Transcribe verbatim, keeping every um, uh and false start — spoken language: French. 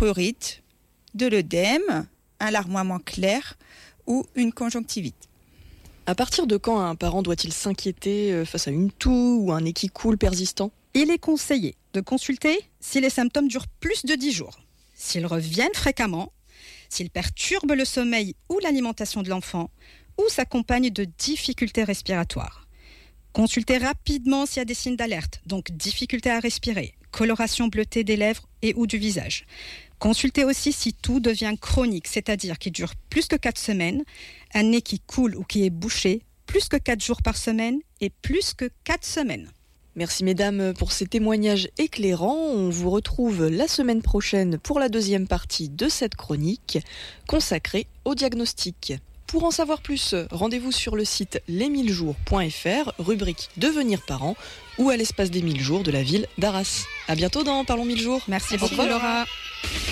prurite, de l'œdème, un larmoiement clair ou une conjonctivite. À partir de quand un parent doit-il s'inquiéter face à une toux ou un nez qui coule persistant ? Il est conseillé de consulter si les symptômes durent plus de dix jours, s'ils reviennent fréquemment, s'ils perturbent le sommeil ou l'alimentation de l'enfant, ou s'accompagnent de difficultés respiratoires. Consultez rapidement s'il y a des signes d'alerte, donc difficulté à respirer, coloration bleutée des lèvres et ou du visage. Consultez aussi si tout devient chronique, c'est-à-dire qui dure plus que quatre semaines, un nez qui coule ou qui est bouché, plus que quatre jours par semaine et plus que quatre semaines. Merci mesdames pour ces témoignages éclairants. On vous retrouve la semaine prochaine pour la deuxième partie de cette chronique consacrée au diagnostic. Pour en savoir plus, rendez-vous sur le site les mille jours point f r, rubrique Devenir parent, ou à l'espace des mille jours de la ville d'Arras. À bientôt dans Parlons mille jours. Merci beaucoup Laura.